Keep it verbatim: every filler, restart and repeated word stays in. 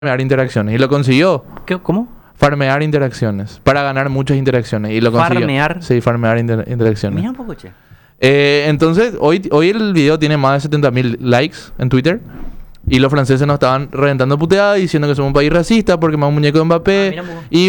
farmear interacciones. Y lo consiguió. ¿Qué, ¿Cómo? Farmear interacciones. Para ganar muchas interacciones. Y lo consiguió. Farmear. Sí, farmear inter interacciones. Mira un poco, che. Eh, entonces, hoy, hoy el video tiene más de setenta mil likes en Twitter. Y los franceses nos estaban reventando puteadas diciendo que somos un país racista porque más un muñeco de Mbappé. Ah, mira un poco. Y